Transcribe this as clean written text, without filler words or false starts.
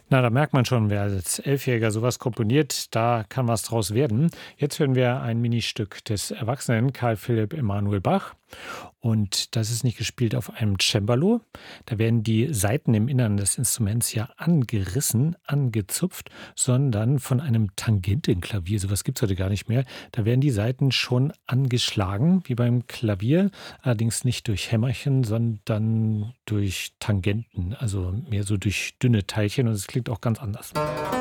Na, da merkt man schon, wer als Elfjähriger sowas komponiert, da kann was draus werden. Jetzt hören wir ein Ministück des Erwachsenen Karl Philipp Emanuel Bach. Und das ist nicht gespielt auf einem Cembalo. Da werden die Saiten im Innern des Instruments ja angerissen, angezupft, sondern von einem Tangentenklavier. Sowas gibt es heute gar nicht mehr. Da werden die Saiten schon angeschlagen, wie beim Klavier. Allerdings nicht durch Hämmerchen, sondern durch Tangenten. Also mehr so durch dünne Teilchen. Und es klingt auch ganz anders.